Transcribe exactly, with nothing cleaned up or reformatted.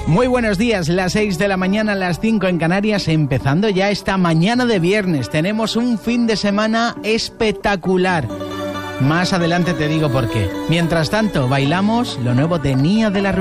Muy buenos días, las seis de la mañana, las cinco en Canarias, empezando ya esta mañana de viernes. Tenemos un fin de semana espectacular. Más adelante te digo por qué. Mientras tanto, bailamos lo nuevo de Nia de la Rúa.